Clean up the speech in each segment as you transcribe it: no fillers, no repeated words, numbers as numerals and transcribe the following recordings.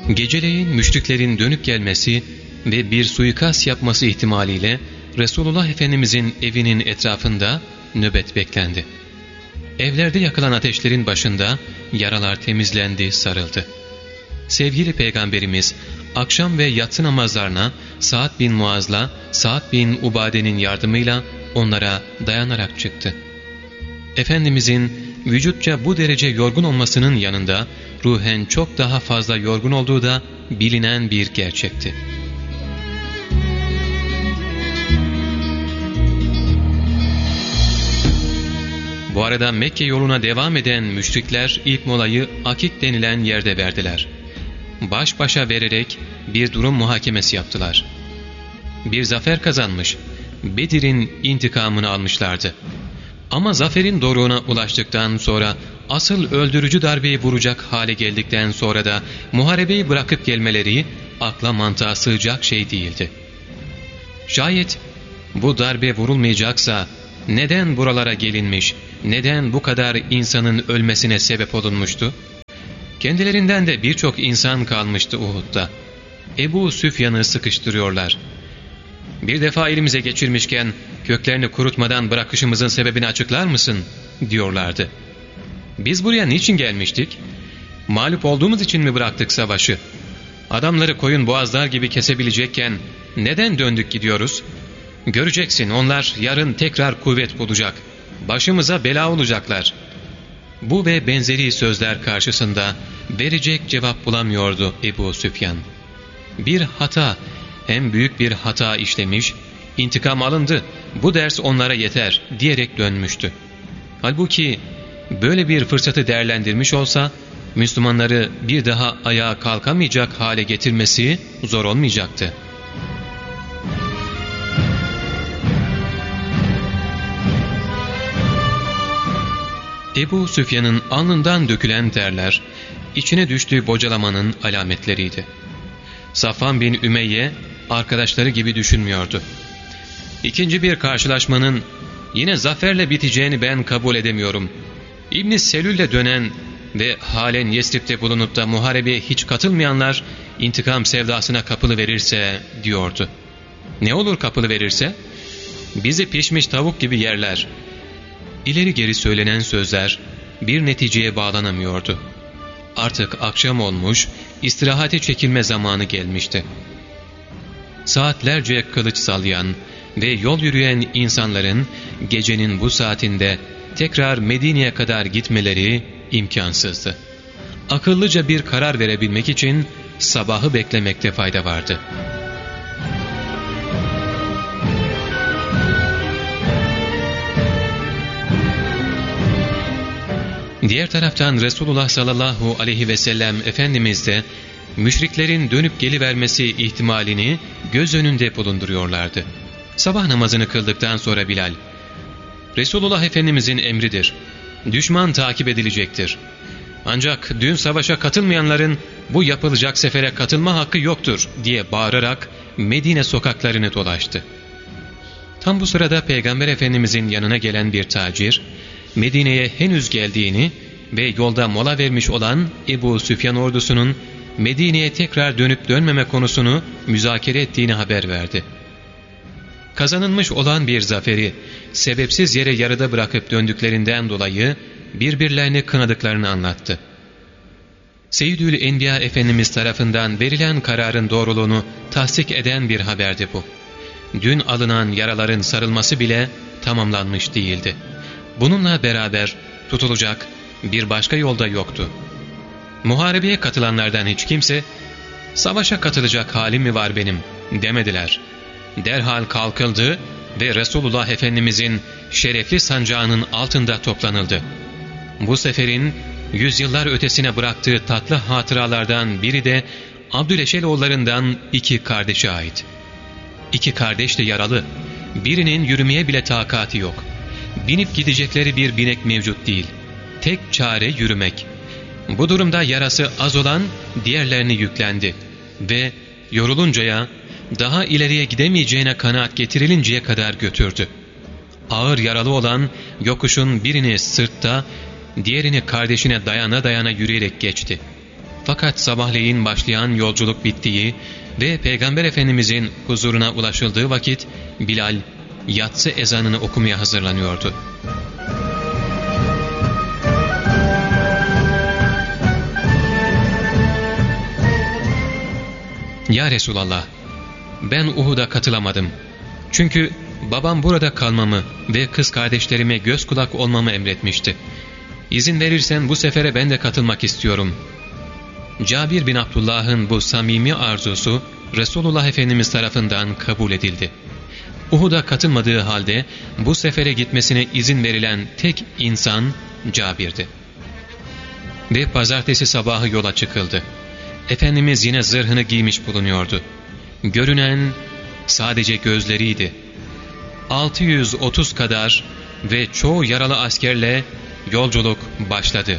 Geceleyin müşriklerin dönüp gelmesi ve bir suikast yapması ihtimaliyle Resulullah Efendimizin evinin etrafında nöbet beklendi. Evlerde yakılan ateşlerin başında yaralar temizlendi, sarıldı. Sevgili Peygamberimiz akşam ve yatsı namazlarına Sa'd bin Muaz'la Sa'd bin Ubade'nin yardımıyla onlara dayanarak çıktı. Efendimizin vücutça bu derece yorgun olmasının yanında ruhen çok daha fazla yorgun olduğu da bilinen bir gerçekti. Bu arada Mekke yoluna devam eden müşrikler ilk molayı Akik denilen yerde verdiler. Baş başa vererek bir durum muhakemesi yaptılar. Bir zafer kazanmış, Bedir'in intikamını almışlardı. Ama zaferin doruğuna ulaştıktan sonra, asıl öldürücü darbeyi vuracak hale geldikten sonra da muharebeyi bırakıp gelmeleri akla mantığa sığacak şey değildi. Şayet bu darbe vurulmayacaksa neden buralara gelinmiş, neden bu kadar insanın ölmesine sebep olunmuştu? Kendilerinden de birçok insan kalmıştı Uhud'da. Ebu Süfyan'ı sıkıştırıyorlar. Bir defa elimize geçirmişken köklerini kurutmadan bırakışımızın sebebini açıklar mısın? Diyorlardı. Biz buraya niçin gelmiştik? Mağlup olduğumuz için mi bıraktık savaşı? Adamları koyun boğazlar gibi kesebilecekken neden döndük gidiyoruz? Göreceksin, onlar yarın tekrar kuvvet bulacak. Başımıza bela olacaklar. Bu ve benzeri sözler karşısında verecek cevap bulamıyordu Ebu Süfyan. Bir hata, hem büyük bir hata işlemiş, intikam alındı, bu ders onlara yeter diyerek dönmüştü. Halbuki böyle bir fırsatı değerlendirmiş olsa, Müslümanları bir daha ayağa kalkamayacak hale getirmesi zor olmayacaktı. Ebu Süfyan'ın alnından dökülen terler, içine düştüğü bocalamanın alametleriydi. Safvan bin Ümeyye, arkadaşları gibi düşünmüyordu. İkinci bir karşılaşmanın yine zaferle biteceğini ben kabul edemiyorum. İbn-i Selül'le dönen ve halen Yesrib'de bulunup da muharebeye hiç katılmayanlar intikam sevdasına kapılıverirse diyordu. Ne olur kapılıverirse? Bizi pişmiş tavuk gibi yerler. İleri geri söylenen sözler bir neticeye bağlanamıyordu. Artık akşam olmuş, istirahate çekilme zamanı gelmişti. Saatlerce kılıç sallayan ve yol yürüyen insanların gecenin bu saatinde tekrar Medine'ye kadar gitmeleri imkansızdı. Akıllıca bir karar verebilmek için sabahı beklemekte fayda vardı. Diğer taraftan Resulullah sallallahu aleyhi ve sellem Efendimiz de müşriklerin dönüp gelivermesi ihtimalini göz önünde bulunduruyorlardı. Sabah namazını kıldıktan sonra Bilal, Resulullah Efendimizin emridir, düşman takip edilecektir. Ancak dün savaşa katılmayanların bu yapılacak sefere katılma hakkı yoktur diye bağırarak Medine sokaklarını dolaştı. Tam bu sırada Peygamber Efendimizin yanına gelen bir tacir, Medine'ye henüz geldiğini ve yolda mola vermiş olan Ebu Süfyan ordusunun Medine'ye tekrar dönüp dönmeme konusunu müzakere ettiğini haber verdi. Kazanılmış olan bir zaferi sebepsiz yere yarıda bırakıp döndüklerinden dolayı birbirlerini kınadıklarını anlattı. Seyyidül Enbiya Efendimiz tarafından verilen kararın doğruluğunu tasdik eden bir haberdi bu. Dün alınan yaraların sarılması bile tamamlanmış değildi. Bununla beraber tutulacak bir başka yolda yoktu. Muharebeye katılanlardan hiç kimse, "Savaşa katılacak halim mi var benim?" demediler. Derhal kalkıldı ve Resulullah Efendimizin şerefli sancağının altında toplanıldı. Bu seferin yüzyıllar ötesine bıraktığı tatlı hatıralardan biri de Abdüleşeloğullarından iki kardeşe ait. İki kardeş de yaralı, birinin yürümeye bile takati yok. Binip gidecekleri bir binek mevcut değil. Tek çare yürümek. Bu durumda yarası az olan diğerlerini yüklendi ve yoruluncaya, daha ileriye gidemeyeceğine kanaat getirilinceye kadar götürdü. Ağır yaralı olan yokuşun birini sırtta, diğerini kardeşine dayana dayana yürüyerek geçti. Fakat sabahleyin başlayan yolculuk bittiği ve Peygamber Efendimizin huzuruna ulaşıldığı vakit Bilal yatsı ezanını okumaya hazırlanıyordu. "Ya Resulallah, ben Uhud'a katılamadım. Çünkü babam burada kalmamı ve kız kardeşlerime göz kulak olmamı emretmişti. İzin verirsen bu sefere ben de katılmak istiyorum." Cabir bin Abdullah'ın bu samimi arzusu Resulullah Efendimiz tarafından kabul edildi. Uhud'a katılmadığı halde bu sefere gitmesine izin verilen tek insan Cabir'di. Ve pazartesi sabahı yola çıkıldı. Efendimiz yine zırhını giymiş bulunuyordu. Görünen sadece gözleriydi. 630 kadar ve çoğu yaralı askerle yolculuk başladı.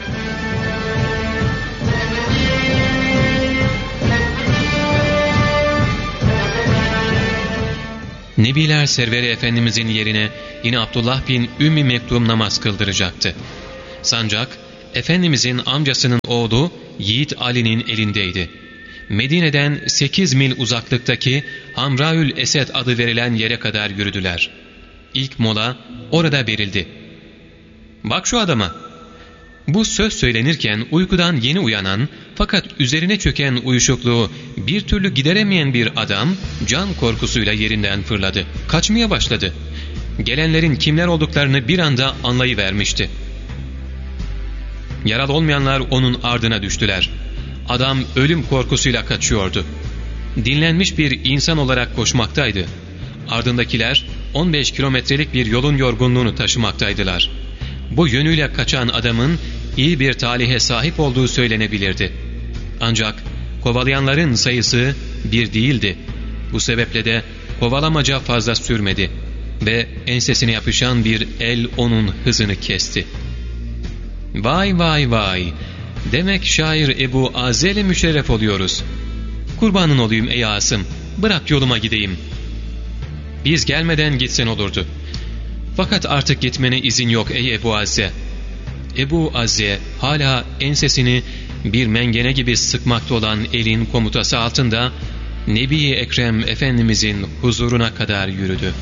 Nebiler Serveri Efendimizin yerine yine Abdullah bin Ümmi Mektum namaz kıldıracaktı. Sancak, Efendimizin amcasının oğlu Yiğit Ali'nin elindeydi. Medine'den 8 mil uzaklıktaki Hamraül Esed adı verilen yere kadar yürüdüler. İlk mola orada verildi. "Bak şu adama." Bu söz söylenirken uykudan yeni uyanan fakat üzerine çöken uyuşukluğu bir türlü gideremeyen bir adam can korkusuyla yerinden fırladı. Kaçmaya başladı. Gelenlerin kimler olduklarını bir anda anlayıvermişti. Yaralı olmayanlar onun ardına düştüler. Adam ölüm korkusuyla kaçıyordu. Dinlenmiş bir insan olarak koşmaktaydı. Ardındakiler 15 kilometrelik bir yolun yorgunluğunu taşımaktaydılar. Bu yönüyle kaçan adamın iyi bir talihe sahip olduğu söylenebilirdi. Ancak kovalayanların sayısı bir değildi. Bu sebeple de kovalamaca fazla sürmedi ve ensesine yapışan bir el onun hızını kesti. "Vay vay vay! Demek şair Ebu Azel'e müşerref oluyoruz. Kurbanın olayım ey Asım, bırak yoluma gideyim. Biz gelmeden gitsen olurdu. Fakat artık gitmene izin yok ey Ebu Azze." Ebu Azze hala ensesini bir mengene gibi sıkmakta olan elin komutası altında Nebi-i Ekrem Efendimizin huzuruna kadar yürüdü.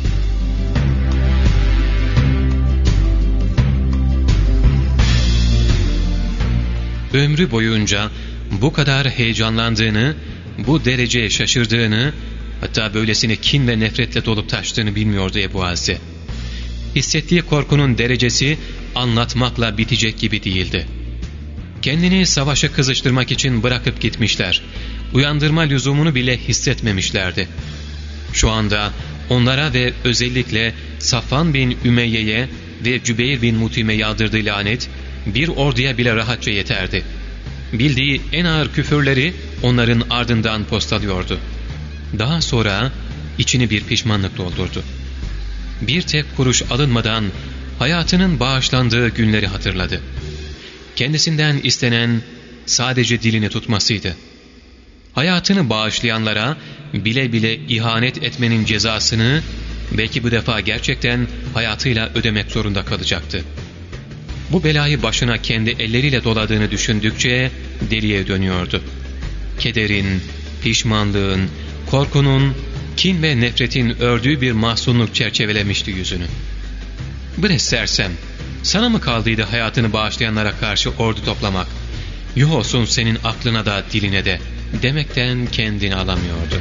Ömrü boyunca bu kadar heyecanlandığını, bu derece şaşırdığını, hatta böylesine kin ve nefretle dolup taştığını bilmiyordu Ebu Azze. Hissettiği korkunun derecesi anlatmakla bitecek gibi değildi. Kendini savaşa kızıştırmak için bırakıp gitmişler. Uyandırma lüzumunu bile hissetmemişlerdi. Şu anda onlara ve özellikle Safvan bin Ümeyye'ye ve Cübeyr bin Mutim'e yağdırdığı lanet bir orduya bile rahatça yeterdi. Bildiği en ağır küfürleri onların ardından postalıyordu. Daha sonra içini bir pişmanlık doldurdu. Bir tek kuruş alınmadan hayatının bağışlandığı günleri hatırladı. Kendisinden istenen sadece dilini tutmasıydı. Hayatını bağışlayanlara bile bile ihanet etmenin cezasını belki bu defa gerçekten hayatıyla ödemek zorunda kalacaktı. Bu belayı başına kendi elleriyle doladığını düşündükçe deliye dönüyordu. Kederin, pişmanlığın, korkunun, kin ve nefretin ördüğü bir mahzunluk çerçevelemişti yüzünü. "Bre sersem, sana mı kaldıydı hayatını bağışlayanlara karşı ordu toplamak? Yuh olsun senin aklına da diline de," demekten kendini alamıyordu.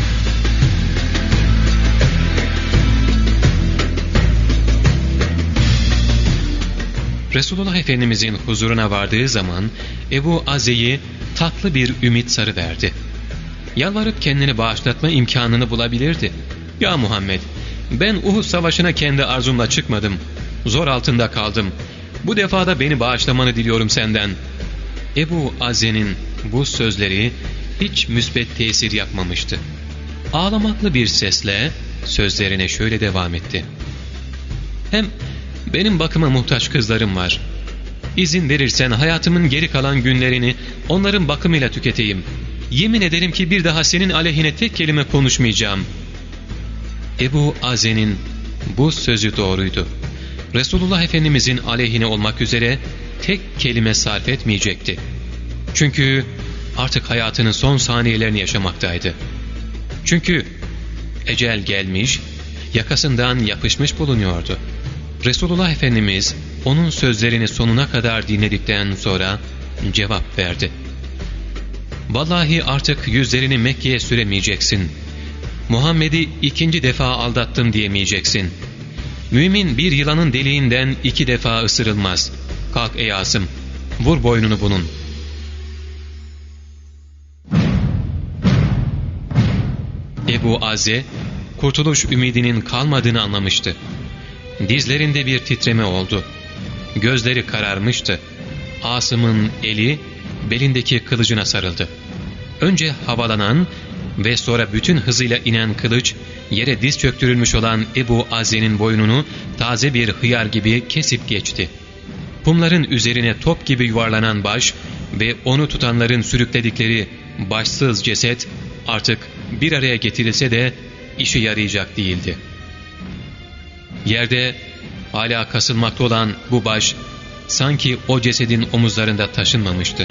Resulullah Efendimizin huzuruna vardığı zaman Ebu Azze'yi tatlı bir ümit sarıverdi. Yalvarıp kendini bağışlatma imkanını bulabilirdi. "Ya Muhammed, ben Uhud savaşına kendi arzumla çıkmadım. Zor altında kaldım. Bu defada beni bağışlamanı diliyorum senden." Ebu Azze'nin bu sözleri hiç müsbet tesir yapmamıştı. Ağlamaklı bir sesle sözlerine şöyle devam etti. "Hem benim bakıma muhtaç kızlarım var. İzin verirsen hayatımın geri kalan günlerini onların bakımıyla tüketeyim. Yemin ederim ki bir daha senin aleyhine tek kelime konuşmayacağım." Ebu Azze'nin bu sözü doğruydu. Resulullah Efendimizin aleyhine olmak üzere tek kelime sarf etmeyecekti. Çünkü artık hayatının son saniyelerini yaşamaktaydı. Çünkü ecel gelmiş, yakasından yapışmış bulunuyordu. Resulullah Efendimiz onun sözlerini sonuna kadar dinledikten sonra cevap verdi. Vallahi artık yüzlerini Mekke'ye süremeyeceksin. Muhammed'i 2. defa aldattın diyemeyeceksin. Mümin bir yılanın deliğinden 2 defa ısırılmaz. Kalk ey Asım, vur boynunu bunun. Ebu Azze, kurtuluş ümidinin kalmadığını anlamıştı. Dizlerinde bir titreme oldu. Gözleri kararmıştı. Asım'ın eli belindeki kılıcına sarıldı. Önce havalanan ve sonra bütün hızıyla inen kılıç, yere diz çöktürülmüş olan Ebu Azze'nin boynunu taze bir hıyar gibi kesip geçti. Kumların üzerine top gibi yuvarlanan baş ve onu tutanların sürükledikleri başsız ceset artık bir araya getirilse de işe yarayacak değildi. Yerde hala kasılmakta olan bu baş sanki o cesedin omuzlarında taşınmamıştı.